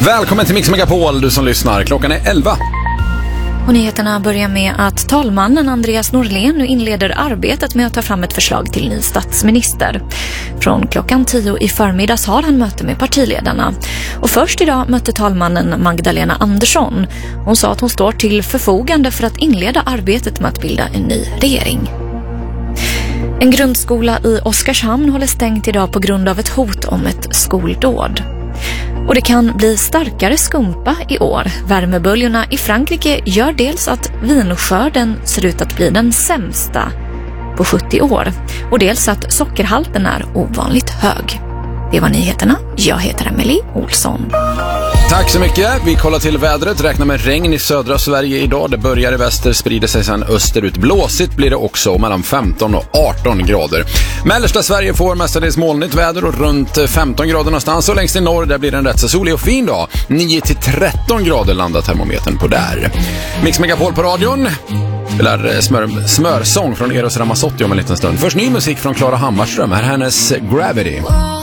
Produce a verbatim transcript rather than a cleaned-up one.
Välkommen till Mix Megapol, du som lyssnar. Klockan är elva. Och nyheterna börjar med att talmannen Andreas Norlén nu inleder arbetet med att ta fram ett förslag till ny statsminister. Från klockan tio i förmiddags har han möte med partiledarna. Och först idag mötte talmannen Magdalena Andersson. Hon sa att hon står till förfogande för att inleda arbetet med att bilda en ny regering. En grundskola i Oskarshamn håller stängt idag på grund av ett hot om ett skoldåd. Och det kan bli starkare skumpa i år. Värmeböljorna i Frankrike gör dels att vinskörden ser ut att bli den sämsta på sjuttio år. Och dels att sockerhalten är ovanligt hög. Det var nyheterna. Jag heter Emily Olsson. Tack så mycket. Vi kollar till vädret. Räknar med regn i södra Sverige idag. Det börjar i väster, sprider sig sedan österut. Blåsigt blir det också, mellan femton och arton grader. Mellersta Sverige får mestadels molnigt väder och runt femton grader någonstans. Och längst i norr där blir det en rätt så solig och fin dag. nio till tretton grader landar termometern på där. Mix Megapol på radion. Spelar smör, smörsång från Eros Ramazzotti om en liten stund. Först ny musik från Klara Hammarström. Här är hennes Gravity.